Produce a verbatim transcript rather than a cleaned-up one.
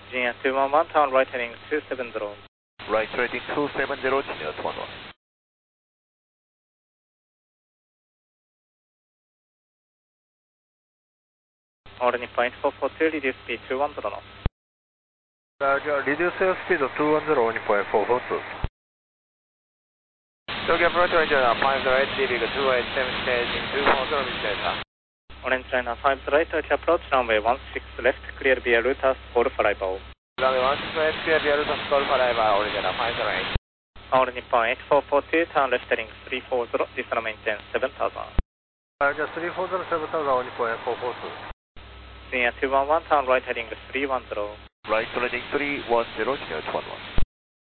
Virginia two one one, turn right heading two seven zero. Right heading two seven zero, 진열 two one one. All Nippon eight four four two, reduce speed two one zero knots. Roger, reduce airspeed two one zero, Nippon eight four four two. Tokyo approach engine five zero eight, leaving two eight seven, staging two four zero, Delta. Orange liner five zero eight, Tokyo approach, runway one six left, clear via Ruta, Sport Flybow. Runway one six left, clear via Ruta, Sport Flybow, Orange liner five zero eight. All Nippon eight four four two, turn left heading three four zero, descend maintain seven thousand. Roger, three four zero, seven thousand, Nippon eight four four two. Virginia two one one, turn right heading three one zero. Right heading three one zero, 진열 two one one.